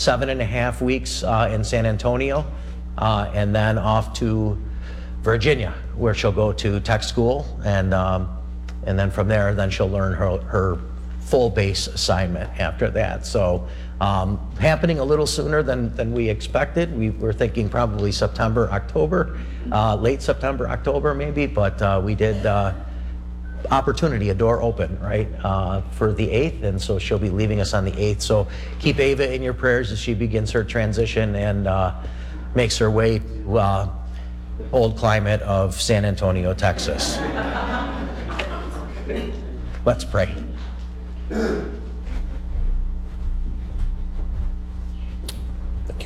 7.5 weeks in San Antonio, and then off to Virginia, where she'll go to tech school, and then from there, then she'll learn her full base assignment after that. So happening a little sooner than we expected. We were thinking probably September, October, late September, October maybe, but we did opportunity, a door open, right, for the 8th, and so she'll be leaving us on the 8th. So keep Ava in your prayers as she begins her transition and makes her way to old climate of San Antonio, Texas. Let's pray. Thank you.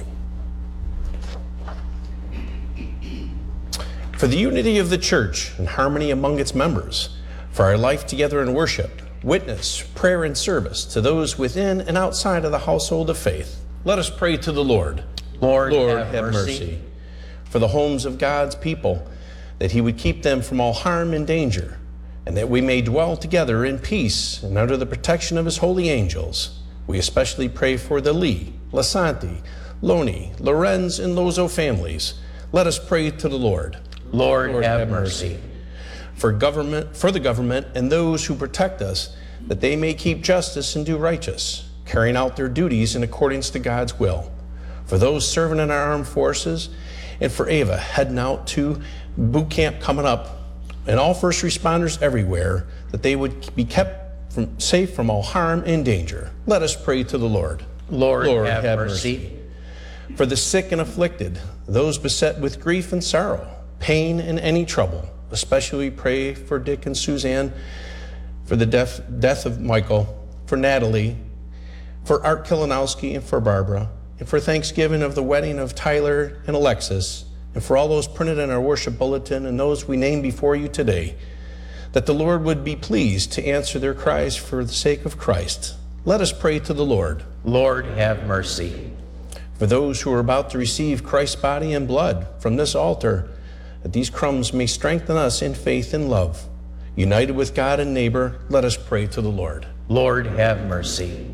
For the unity of the church and harmony among its members, for our life together in worship, witness, prayer, and service to those within and outside of the household of faith, let us pray to the Lord. Lord, have mercy. For the homes of God's people, that he would keep them from all harm and danger, and that we may dwell together in peace and under the protection of his holy angels. We especially pray for the Lee, Lasanti, Loney, Lorenz, and Lozo families. Let us pray to the Lord. Lord, have mercy. For the government and those who protect us, that they may keep justice and do righteous, carrying out their duties in accordance to God's will. For those serving in our armed forces, and for Ava heading out to boot camp coming up, and all first responders everywhere, that they would be kept safe from all harm and danger. Let us pray to the Lord. Lord, have mercy. For the sick and afflicted, those beset with grief and sorrow, pain and any trouble, especially we pray for Dick and Suzanne, for the death of Michael, for Natalie, for Art Kilinowski, and for Barbara, and for Thanksgiving of the wedding of Tyler and Alexis, and for all those printed in our worship bulletin and those we name before you today, that the Lord would be pleased to answer their cries for the sake of Christ. Let us pray to the Lord. Lord, have mercy. For those who are about to receive Christ's body and blood from this altar, that these crumbs may strengthen us in faith and love. United with God and neighbor, let us pray to the Lord. Lord, have mercy.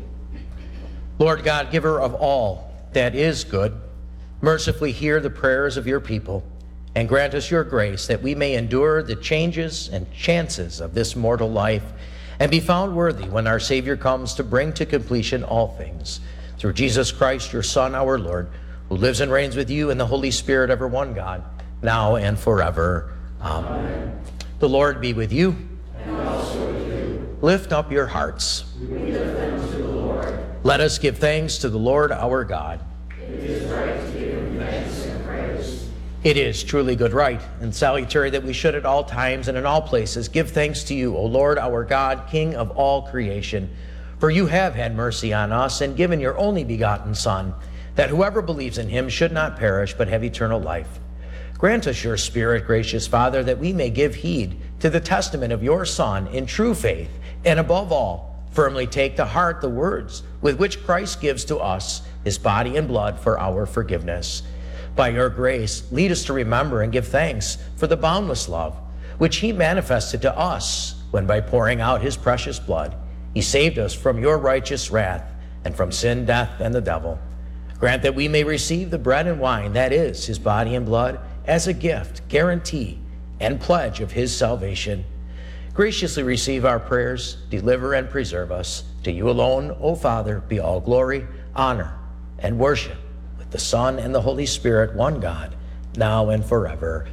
Lord God, giver of all that is good, mercifully hear the prayers of your people and grant us your grace that we may endure the changes and chances of this mortal life and be found worthy when our Savior comes to bring to completion all things. Through Jesus Christ, your Son, our Lord, who lives and reigns with you in the Holy Spirit, ever one God, now and forever. Amen. The Lord be with you. And also with you. Lift up your hearts. We lift them to the Lord. Let us give thanks to the Lord our God. It is right to give him thanks and praise. It is truly good right and salutary that we should at all times and in all places give thanks to you, O Lord our God, King of all creation. For you have had mercy on us and given your only begotten Son, that whoever believes in him should not perish but have eternal life. Grant us your Spirit, gracious Father, that we may give heed to the testament of your Son in true faith, and above all, firmly take to heart the words with which Christ gives to us his body and blood for our forgiveness. By your grace, lead us to remember and give thanks for the boundless love which he manifested to us when by pouring out his precious blood, he saved us from your righteous wrath and from sin, death, and the devil. Grant that we may receive the bread and wine, that is, his body and blood, as a gift, guarantee, and pledge of his salvation. Graciously receive our prayers, deliver and preserve us. To you alone, O Father, be all glory, honor, and worship with the Son and the Holy Spirit, one God, now and forever.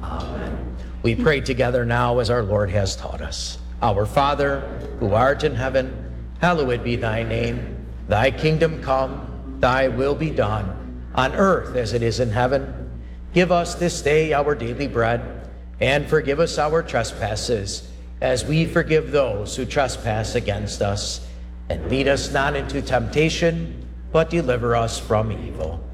Amen. We pray together now as our Lord has taught us. Our Father, who art in heaven, hallowed be thy name. Thy kingdom come, thy will be done, on earth as it is in heaven. Give us this day our daily bread, and forgive us our trespasses, as we forgive those who trespass against us. And lead us not into temptation, but deliver us from evil.